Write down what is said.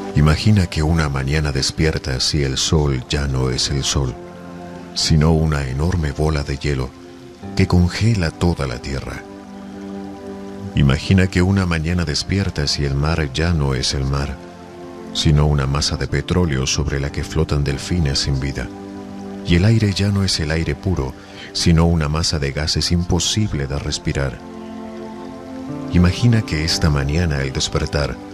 Imagina que una mañana despiertas y el sol ya no es el sol, sino una enorme bola de hielo que congela toda la tierra. Imagina que una mañana despiertas y el mar ya no es el mar, sino una masa de petróleo sobre la que flotan delfines sin vida. Y el aire ya no es el aire puro, sino una masa de gases imposible de respirar. Imagina que esta mañana al despertar